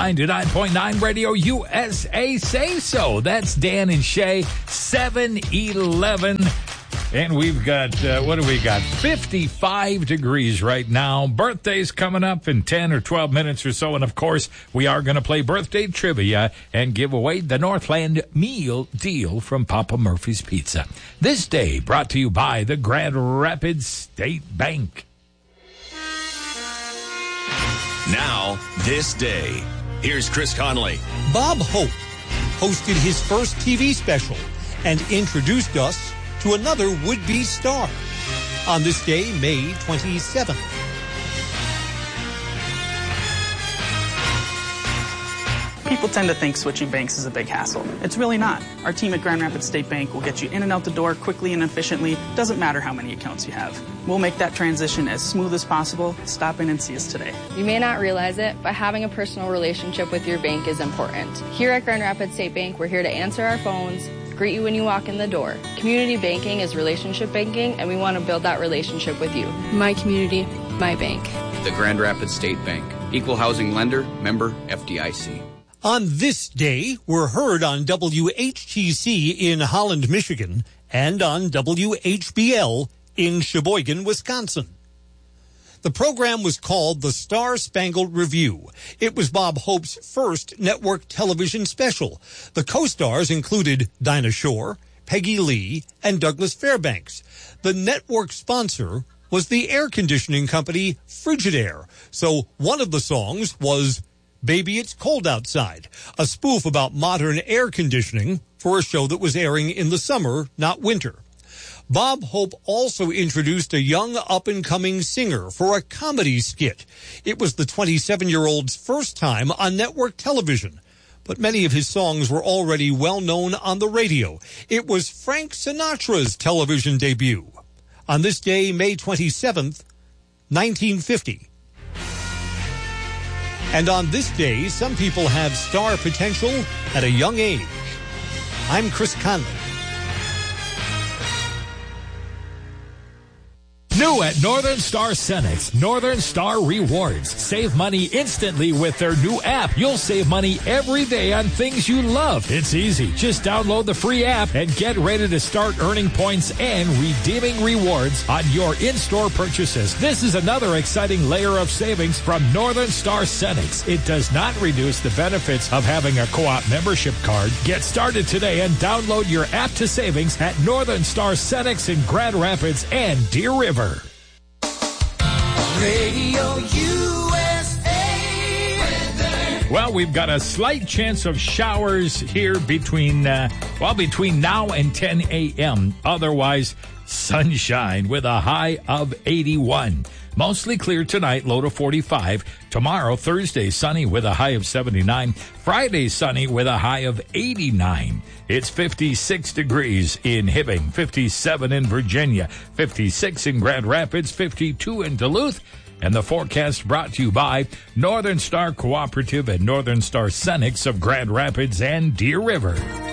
99.9 Radio USA Say So. That's Dan and Shay, 7-11. And we've got, what do we got? 55 degrees right now. Birthday's coming up in 10 or 12 minutes or so. And, of course, we are going to play birthday trivia and give away the Northland Meal Deal from Papa Murphy's Pizza. This day brought to you by the Grand Rapids State Bank. Now, this day. Here's Chris Conley. Bob Hope hosted his first TV special and introduced us to another would-be star on this day, May 27th. People tend to think switching banks is a big hassle. It's really not. Our team at Grand Rapids State Bank will get you in and out the door quickly and efficiently. Doesn't matter how many accounts you have. We'll make that transition as smooth as possible. Stop in and see us today. You may not realize it, but having a personal relationship with your bank is important. Here at Grand Rapids State Bank, we're here to answer our phones, greet you when you walk in the door. Community banking is relationship banking, and we want to build that relationship with you. My community, my bank. The Grand Rapids State Bank. Equal housing lender, member FDIC. On this day, we're heard on WHTC in Holland, Michigan, and on WHBL in Sheboygan, Wisconsin. The program was called The Star-Spangled Review. It was Bob Hope's first network television special. The co-stars included Dinah Shore, Peggy Lee, and Douglas Fairbanks. The network sponsor was the air conditioning company Frigidaire. So one of the songs was Baby It's Cold Outside, a spoof about modern air conditioning for a show that was airing in the summer, not winter. Bob Hope also introduced a young up-and-coming singer for a comedy skit. It was the 27-year-old's first time on network television, but many of his songs were already well-known on the radio. It was Frank Sinatra's television debut. On this day, May 27th, 1950. And on this day, some people have star potential at a young age. I'm Chris Conley. New at Northern Star Cenex, Northern Star Rewards. Save money instantly with their new app. You'll save money every day on things you love. It's easy. Just download the free app and get ready to start earning points and redeeming rewards on your in-store purchases. This is another exciting layer of savings from Northern Star Cenex. It does not reduce the benefits of having a co-op membership card. Get started today and download your app to savings at Northern Star Cenex in Grand Rapids and Deer River. Radio USA. Well, we've got a slight chance of showers here between now and 10 a.m. Otherwise, sunshine with a high of 81. Mostly clear tonight, low to 45. Tomorrow, Thursday, sunny with a high of 79. Friday, sunny with a high of 89. It's 56 degrees in Hibbing, 57 in Virginia, 56 in Grand Rapids, 52 in Duluth. And the forecast brought to you by Northern Star Cooperative and Northern Star Cenex of Grand Rapids and Deer River.